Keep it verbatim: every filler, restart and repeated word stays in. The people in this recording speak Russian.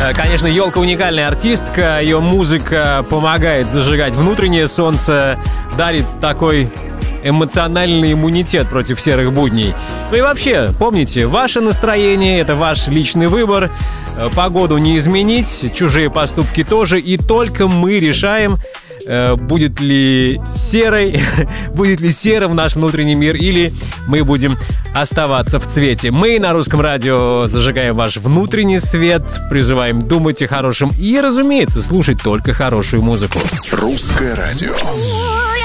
Конечно, Елка уникальная артистка, ее музыка помогает зажигать внутреннее солнце, дарит такой эмоциональный иммунитет против серых будней. Ну и вообще, помните, ваше настроение — это ваш личный выбор, погоду не изменить, чужие поступки тоже, и только мы решаем, будет ли серой, будет ли серым наш внутренний мир, или мы будем оставаться в цвете. Мы на Русском радио зажигаем ваш внутренний свет, призываем думать о хорошем и, разумеется, слушать только хорошую музыку. Русское радио.